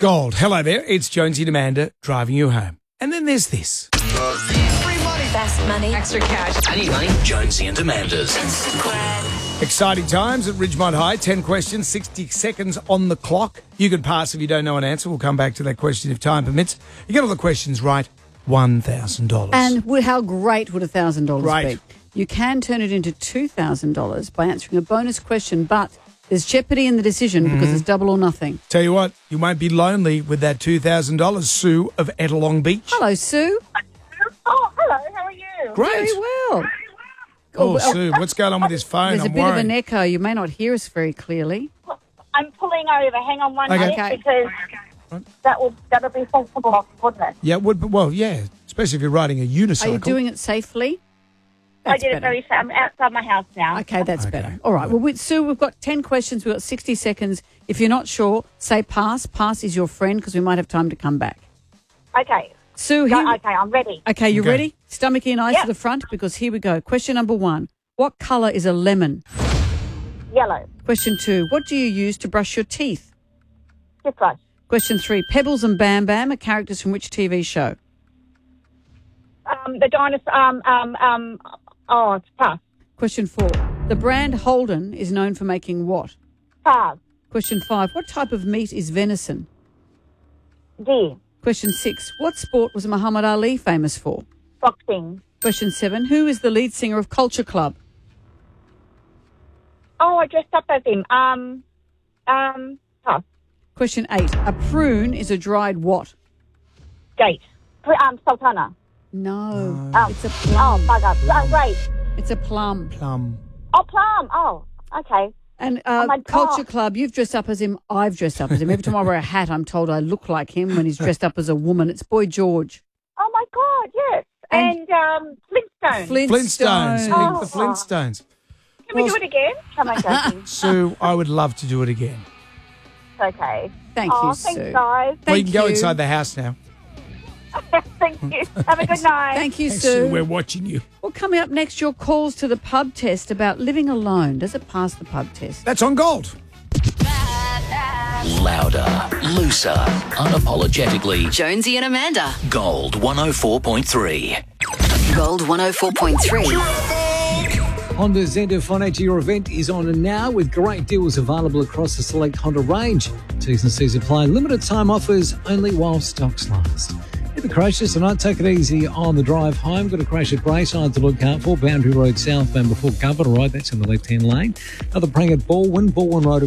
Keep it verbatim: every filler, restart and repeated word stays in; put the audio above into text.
Gold. Hello there. It's Jonesy and Amanda driving you home. And then there's this. Free money. Best money. Extra cash. I need money. Jonesy and Amanda's. Instagram. Exciting times at Ridgemont High. ten questions, sixty seconds on the clock. You can pass if you don't know an answer. We'll come back to that question if time permits. You get all the questions right, one thousand dollars. And would- how great would one thousand dollars Right. be? You can turn it into two thousand dollars by answering a bonus question, but there's jeopardy in the decision because it's double or nothing. Tell you what, you won't be lonely with that two thousand dollars. Sue of Ettalong Beach. Hello, Sue. Oh, hello. How are you? Great. Very well. Oh, well, Sue, what's going on with this phone? There's a I'm bit worried. of an echo. You may not hear us very clearly. I'm pulling over. Hang on one Okay. minute Okay. because that will that'll be sensible, wouldn't it? Yeah, would, well, yeah, especially if you're riding a unicycle. Are you doing it safely? I That's did it better. very fast. I'm outside my house now. Okay, that's Okay. better. All right. Well, we, Sue, we've got ten questions. We've got sixty seconds. If you're not sure, say pass. Pass is your friend because we might have time to come back. Okay. Sue, Go, here. okay, I'm ready. Okay, you Okay. ready? Stomach in, eyes Yep. to the front because here we go. Question number one. What colour is a lemon? Yellow. Question two. What do you use to brush your teeth? Toothbrush. Question three. Pebbles and Bam Bam are characters from which T V show? Um, the dinosaur. Um, um, um. Oh, it's tough. Question four. The brand Holden is known for making what? Pass. Question five. What type of meat is venison? Deer. Question six. What sport was Muhammad Ali famous for? Boxing. Question seven. Who is the lead singer of Culture Club? Oh, I dressed up as him. Um, um. Pass. Question eight. A prune is a dried what? Date. Pr- Um, Sultana. No. Um, It's a Oh, plum. bugger. Oh, great. It's a plum. Plum. Oh, plum. Oh, okay. And uh, Oh my God. Culture Club, you've dressed up as him. I've dressed up as him. Every time I wear a hat, I'm told I look like him when he's dressed up as a woman. It's Boy George. Oh my God, yes. And- And, um, Flintstone. Flintstones. Flintstones. Think the Flintstones. Can we do it again? Come on, joking. Sue, I would love to do it again. It's okay. Thank oh, you, thanks, Sue. guys. well, you Thank can go you. inside the house now. Thank you. Have a good night. Thank you, Thanks, Sue. Sue. We're watching you. Well, coming up next, your calls to the pub test about living alone. Does it pass the pub test? That's on Gold. Louder, looser, unapologetically. Jonesy and Amanda. Gold one oh four point three. Gold one oh four point three. Honda's end of financial year event is on now with great deals available across the select Honda range. T's and C's apply. Limited time offers only while stocks last. Hit the crashes tonight. Take it easy on the drive home. Got a crash at Brayside to look out for. Boundary Road southbound before Governor Road. That's in the left-hand lane. Another prang at Baldwin. Baldwin Road